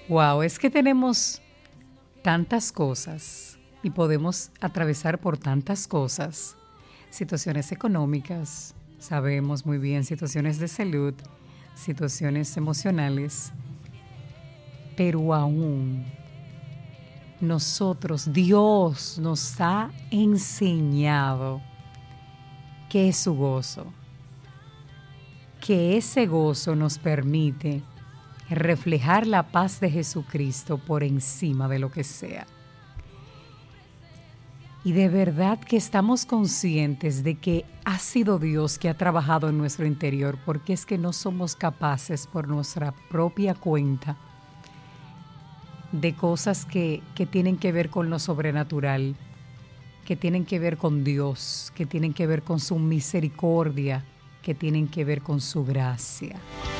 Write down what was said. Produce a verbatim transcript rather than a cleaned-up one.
Wow, es que tenemos tantas cosas y podemos atravesar por tantas cosas. Situaciones económicas, sabemos muy bien, situaciones de salud, situaciones emocionales, pero aún nosotros, Dios nos ha enseñado qué es su gozo, que ese gozo nos permite reflejar la paz de Jesucristo por encima de lo que sea. Y de verdad que estamos conscientes de que ha sido Dios que ha trabajado en nuestro interior, porque es que no somos capaces por nuestra propia cuenta de cosas que, que tienen que ver con lo sobrenatural, que tienen que ver con Dios, que tienen que ver con su misericordia, que tienen que ver con su gracia.